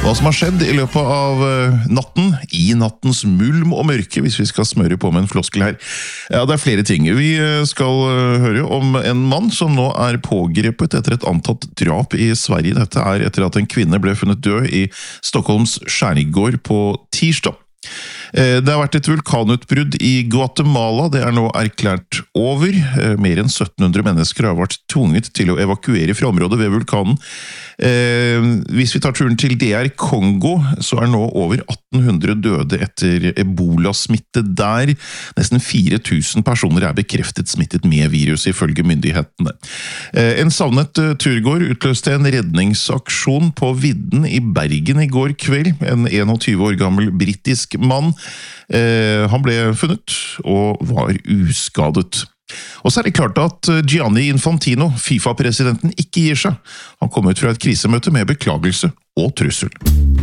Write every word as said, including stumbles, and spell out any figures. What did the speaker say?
Hva som har skjedd i løpet av natten, i nattens mulm og mørke, hvis vi skal smøre på med en floskel her. Ja, det er flere ting. Vi skal høre om en mann som nå er pågrepet etter et antatt drap i Sverige. Dette er etter at en kvinne ble funnet død i Stockholms skjærgård på tirsdag. Det har vært et vulkanutbrudd i Guatemala, det er nå erklært over. Mer enn sytten hundre mennesker har vært tvunget til å evakuere fra området ved vulkanen. Hvis vi tar turen til D R Kongo, så er nå over atten hundre døde etter ebola-smitte der. Nesten fire tusen personer er bekreftet smittet med virus ifølge myndighetene. En savnet turgåer utløste en redningsaksjon på vidden i Bergen i går kveld. En tjueen år gammel britisk mann. Han ble funnet og var uskadet. Og så er det klart at Gianni Infantino, FIFA-presidenten, ikke gir seg. Han kom ut fra et krisemøte med beklagelse og trussel.